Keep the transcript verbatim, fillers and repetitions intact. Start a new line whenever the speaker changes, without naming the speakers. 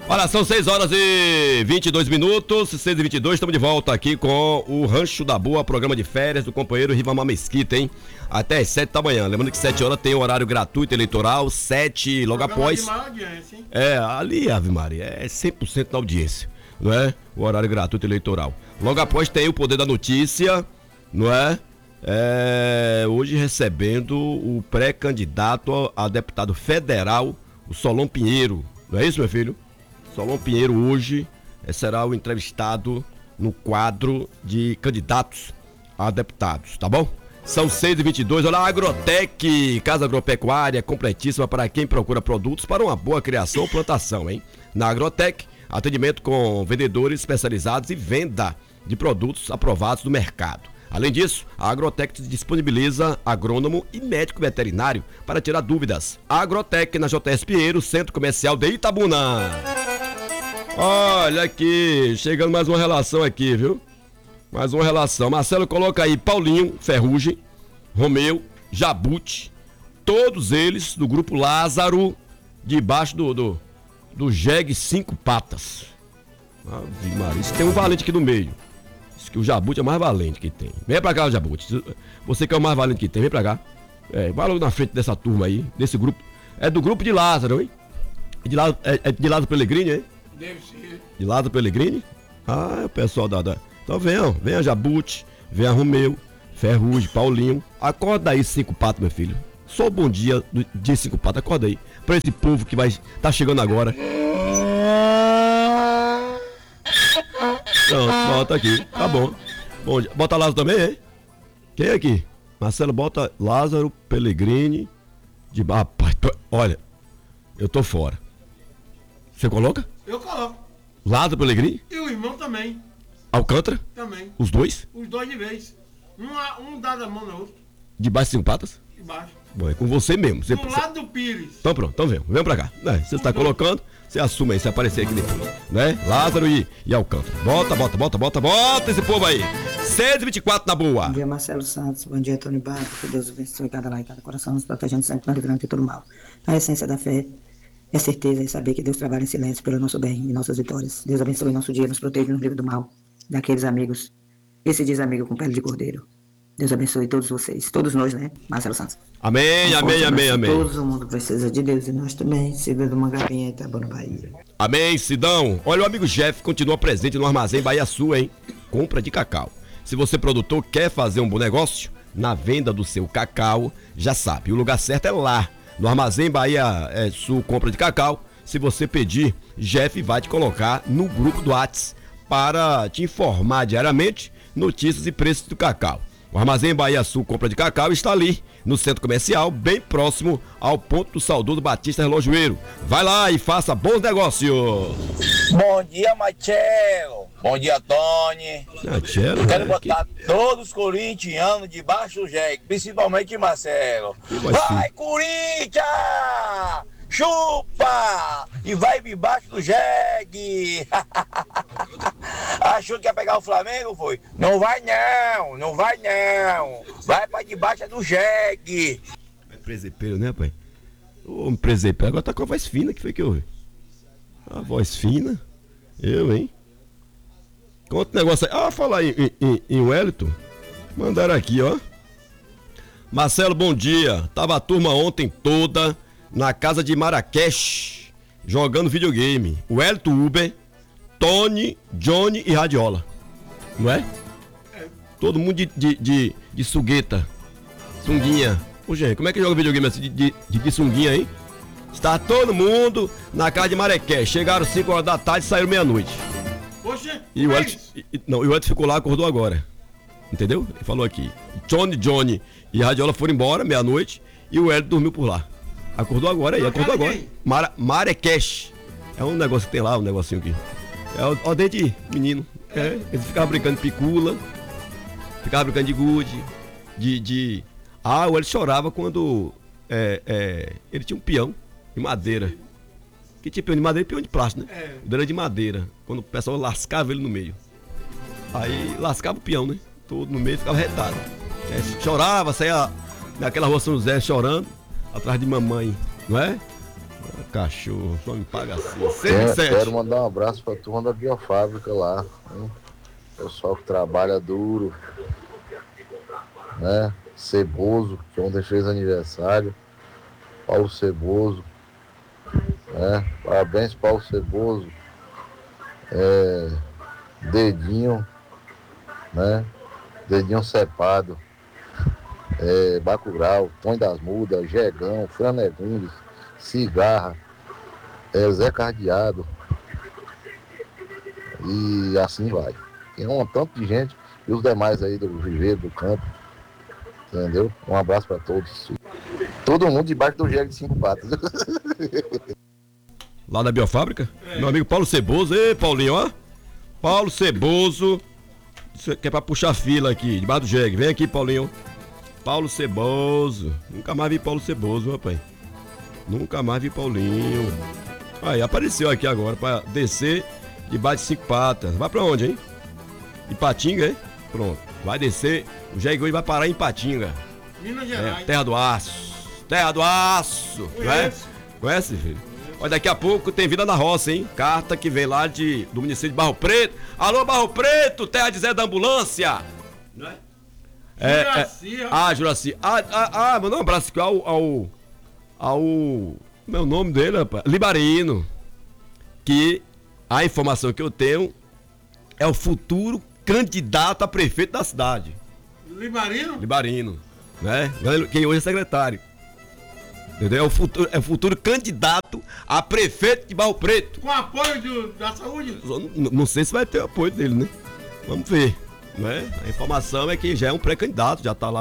Olha, são seis horas e vinte e dois minutos, seis e vinte e dois, estamos de volta aqui com o Rancho da Boa, programa de férias do companheiro Rivamar Mesquita, hein? Até às sete da manhã. Lembrando que sete horas tem horário gratuito eleitoral, sete logo após. É, ali, Ave Maria, é cem por cento da audiência, não é? O horário gratuito eleitoral. Logo após tem o Poder da Notícia, não é? É, hoje recebendo o pré-candidato a deputado federal, o Solon Pinheiro. Não é isso, meu filho? Solon Pinheiro hoje é, será o entrevistado no quadro de candidatos a deputados, tá bom? São seis e vinte e dois, olha a Agrotec, casa agropecuária completíssima para quem procura produtos para uma boa criação ou plantação, hein? Na Agrotec, atendimento com vendedores especializados e venda de produtos aprovados do mercado. Além disso, a Agrotec disponibiliza agrônomo e médico veterinário para tirar dúvidas. A Agrotec na J S Pinheiro, Centro Comercial de Itabuna. Olha aqui, chegando mais uma relação aqui, viu? Mais uma relação. Marcelo, coloca aí Paulinho, Ferrugem, Romeu, Jabute, todos eles do grupo Lázaro, debaixo do, do, do jegue Cinco Patas. Ave Maria, isso tem um valente aqui no meio. Que o Jabute é o mais valente que tem. Vem pra cá, Jabute. Você que é o mais valente que tem, vem pra cá. É, vai logo na frente dessa turma aí, desse grupo. É do grupo de Lázaro, hein? É de Lázaro, é, é de Lázaro Pellegrini, hein? Deve ser. De Lázaro Pellegrini? Ah, é o pessoal da... da... Então venham, venha Jabute, venha Romeu, Ferrugem, Paulinho. Acorda aí, Cinco Patas, meu filho. Só o bom dia do dia Cinco Patas, acorda aí. Pra esse povo que vai tá chegando agora. Pronto, bota aqui, tá bom. Bom, bota Lázaro também, hein? Quem é aqui? Marcelo, bota Lázaro Pellegrini de... Rapaz, olha, eu tô fora. Você coloca?
Eu coloco.
Lázaro Pellegrini?
E o irmão também.
Alcântara?
Também.
Os dois?
Os dois de vez. Um, um dá da mão no outro.
Debaixo de Cinco Patas?
Debaixo.
Bom, é com você mesmo. Você,
do
você...
lado do Pires.
Então pronto, então vem, vem pra cá. É, você está colocando, você assume aí, se aparecer aqui depois, né? Lázaro e, e Alcântara. Bota, bota, bota, bota, bota esse povo aí. seis e vinte e quatro na boa.
Bom dia, Marcelo Santos. Bom dia, Tony Barro. Que Deus abençoe cada lá e cada coração, nos protegendo sempre, nos livrando de todo mal. A essência da fé é certeza e saber que Deus trabalha em silêncio pelo nosso bem e nossas vitórias. Deus abençoe nosso dia, nos proteja, nos livre do mal, daqueles amigos. Esse diz amigo com pele de cordeiro. Deus abençoe todos vocês, todos nós, né, Marcelo Santos?
Amém, amém, amém, amém.
Todo mundo precisa de Deus e nós também, Cida do Mangabeira, Itabuna, Bahia.
Amém, Sidão. Olha, o amigo Jeff continua presente no Armazém Bahia Sul, hein? Compra de cacau. Se você, produtor, quer fazer um bom negócio na venda do seu cacau, já sabe, o lugar certo é lá, no Armazém Bahia é, Sul Compra de Cacau. Se você pedir, Jeff vai te colocar no grupo do WhatsApp para te informar diariamente notícias e preços do cacau. O Armazém Bahia Sul Compra de Cacau está ali, no centro comercial, bem próximo ao ponto do saudoso Batista Relojoeiro. Vai lá e faça bons negócios.
Bom dia, Marcelo. Bom dia, Tony.
Marcelo,
Quero
é,
botar
que...
todos os corintianos debaixo do jegue, principalmente Marcelo. Vai, Corinthians! Chupa! E vai debaixo do jegue! Achou que ia pegar o Flamengo, foi? Não vai não, não vai não. Vai pra debaixo do jegue.
É presepeiro, né, pai? Ô, presepeiro, agora tá com a voz fina, que foi que houve? A voz fina? Eu, hein? Conta o negócio aí. Ah, falar em, em, em Wellington. Mandaram aqui, ó. Marcelo, bom dia. Tava a turma ontem toda na casa de Marrakech, jogando videogame. Wellington, Uber, Tony, Johnny e Radiola. Não é? É. Todo mundo de, de, de, de sugueta. Sunguinha. Ô, gente, como é que joga videogame assim de, de, de sunguinha, hein? Está todo mundo na casa de Marrakech. Chegaram cinco horas da tarde e saíram meia-noite.
Poxa,
e o Wellington, e, não, e o Wellington ficou lá, acordou agora. Entendeu? Ele falou aqui. Johnny, Johnny e Radiola foram embora meia-noite e o Wellington dormiu por lá. Acordou agora aí, acordou agora. Mara, Marrakech. É um negócio que tem lá, um negocinho aqui. É o, o dedo de menino. É, ele ficava brincando de picula, ficava brincando de gude, de, de... Ah, o Wellington chorava quando é, é, ele tinha um peão de madeira. Que tinha peão de madeira e peão de plástico, né? É. O dele era de madeira. Quando o pessoal lascava ele no meio. Aí lascava o peão, né? Todo no meio ficava retado. Aí, chorava, saía naquela rua São José chorando, atrás de mamãe, não é? Cachorro, só me paga assim.
Quero,
cento e sete.
quero mandar um abraço pra turma da Biofábrica lá. Hein? Pessoal que trabalha duro. Né? Ceboso, que ontem fez aniversário. Paulo Ceboso. Né? Parabéns, Paulo Ceboso. É, Dedinho. Né? Dedinho Cepado. É, Bacurau, Põe das Mudas, Gegão, Franegundes, Cigarra, é, Zé Cardeado. E assim vai. Tem um tanto de gente e os demais aí do viveiro, do campo. Entendeu? Um abraço para todos. Todo mundo debaixo do jegue de cinco patas.
Lá da Biofábrica? É. Meu amigo Paulo Ceboso. Ei, Paulinho, ó. Paulo Ceboso. Isso aqui é pra puxar fila aqui, debaixo do jegue. Vem aqui, Paulinho. Paulo Ceboso. Nunca mais vi Paulo Ceboso, rapaz. Nunca mais vi Paulinho. Aí, apareceu aqui agora pra descer debaixo de cinco patas. Vai pra onde, hein? Ipatinga, hein? Pronto. Vai descer. O jegue hoje vai parar em Ipatinga.
Minas Gerais.
É, terra do aço. Terra do aço. Conhece? Conhece, filho? Olha, daqui a pouco tem Vida na Roça, hein? Carta que vem lá de, do município de Barro Preto. Alô, Barro Preto, terra de Zé da Ambulância. Não é? É, Juraci, é, ah, Juraci. Ah, ah, ah, mandar um abraço aqui ao, ao, ao. Meu nome dele, rapaz. Libarino. Que a informação que eu tenho é o futuro candidato a prefeito da cidade.
Libarino?
Libarino. Né? Quem hoje é secretário. Entendeu? É o futuro, é o futuro candidato a prefeito de Barro Preto.
Com apoio do, da saúde?
Não, não sei se vai ter o apoio dele, né? Vamos ver. Né? A informação é que já é um pré-candidato, já tá lá.